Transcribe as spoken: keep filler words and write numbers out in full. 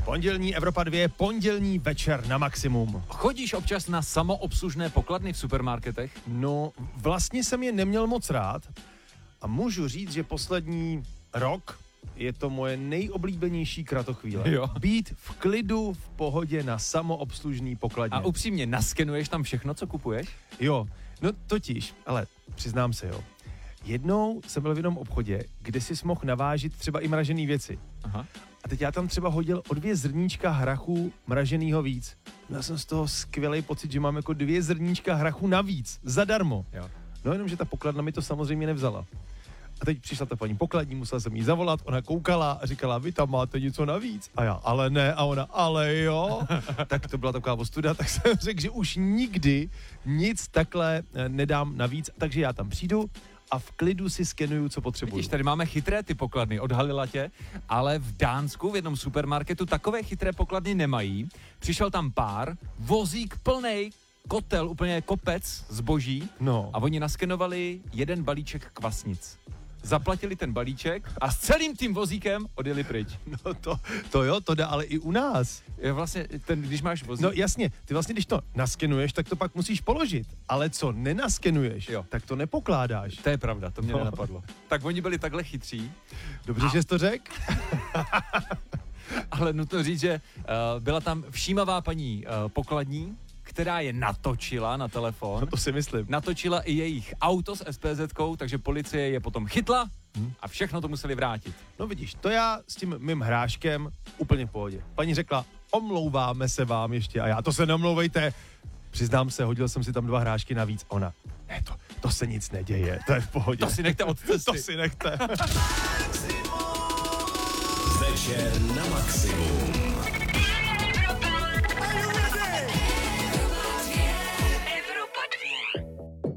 Pondělní Evropa dva, pondělní večer na maximum. Chodíš občas na samoobslužné pokladny v supermarketech? No, vlastně jsem je neměl moc rád a můžu říct, že poslední rok je to moje nejoblíbenější kratochvíle. Jo. Být v klidu, v pohodě na samoobslužný pokladně. A upřímně, naskenuješ tam všechno, co kupuješ? Jo, no totiž, ale přiznám se, jo. Jednou jsem byl v jednom obchodě, kde si mohl navážit třeba i mražený věci. Aha. A teď já tam třeba hodil o dvě zrníčka hrachu mraženýho víc. Měl jsem z toho skvělý pocit, že mám jako dvě zrníčka hrachu navíc, zadarmo. Jo. No jenom, že ta pokladna mi to samozřejmě nevzala. A teď přišla ta paní pokladní, musela jsem jí zavolat, ona koukala a říkala, vy tam máte něco navíc. A já, ale ne, a ona, ale jo. Tak to byla taková ostuda, tak jsem řekl, že už nikdy nic takhle nedám navíc, takže já tam přijdu a v klidu si skenuju, co potřebuju. Vidíš, tady máme chytré ty pokladny, odhalila tě, ale v Dánsku v jednom supermarketu takové chytré pokladny nemají. Přišel tam pár, vozík plnej, kotel, úplně kopec zboží No. a oni naskenovali jeden balíček kvasnic. Zaplatili ten balíček a s celým tím vozíkem odjeli pryč. No to, to jo, to jde ale i u nás. Je vlastně, ten, když máš vozík... No jasně, ty vlastně, když to naskenuješ, tak to pak musíš položit. Ale co nenaskenuješ, Jo. tak to nepokládáš. To je pravda, to mě No. nenapadlo. Tak oni byli takhle chytří, Dobře, a... že jsi to řekl? ale nutno říct, že uh, byla tam všímavá paní uh, pokladní, která je natočila na telefon. No to si myslím. Natočila i jejich auto s es pé zetkou, takže policie je potom chytla Hmm. a všechno to museli vrátit. No vidíš, to já s tím mým hráškem úplně v pohodě. Paní řekla, omlouváme se vám ještě a já, to se neomlouvejte. Přiznám se, hodil jsem si tam dva hrášky navíc. Ona, ne, to, to se nic neděje, to je v pohodě. To si nechte od cesty. To si nechte. Večer na maximum.